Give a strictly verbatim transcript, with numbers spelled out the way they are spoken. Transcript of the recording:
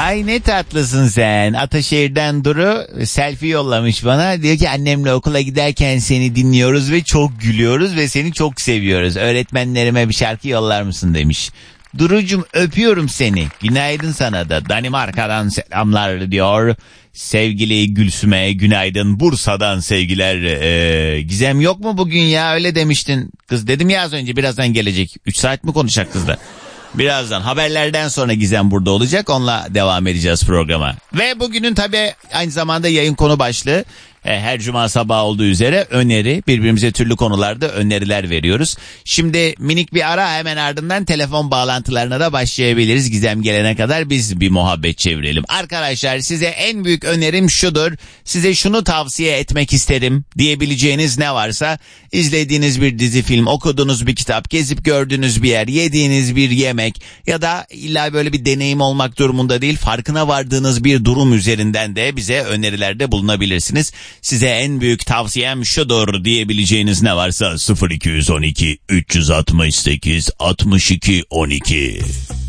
Ay ne tatlısın sen. Ataşehir'den Duru selfie yollamış bana. Diyor ki annemle okula giderken seni dinliyoruz ve çok gülüyoruz ve seni çok seviyoruz. Öğretmenlerime bir şarkı yollar mısın demiş. Durucum öpüyorum seni. Günaydın sana da. Danimarka'dan selamlar diyor. Sevgili Gülsüm'e günaydın. Bursa'dan sevgiler. Ee, Gizem yok mu bugün ya, öyle demiştin. Kız dedim ya az önce birazdan gelecek. üç saat mi konuşacak kızla? Birazdan haberlerden sonra Gizem burada olacak. Onunla devam edeceğiz programa. Ve bugünün tabii aynı zamanda yayın konu başlığı. Her cuma sabahı olduğu üzere öneri, birbirimize türlü konularda öneriler veriyoruz. Şimdi minik bir ara, hemen ardından telefon bağlantılarına da başlayabiliriz. Gizem gelene kadar biz bir muhabbet çevirelim. Arkadaşlar size en büyük önerim şudur. Size şunu tavsiye etmek isterim diyebileceğiniz ne varsa, izlediğiniz bir dizi, film, okuduğunuz bir kitap, gezip gördüğünüz bir yer, yediğiniz bir yemek ya da illa böyle bir deneyim olmak durumunda değil, farkına vardığınız bir durum üzerinden de bize önerilerde bulunabilirsiniz. Size en büyük tavsiyem şudur diyebileceğiniz ne varsa sıfır iki on iki üç altı sekiz altmış iki on iki.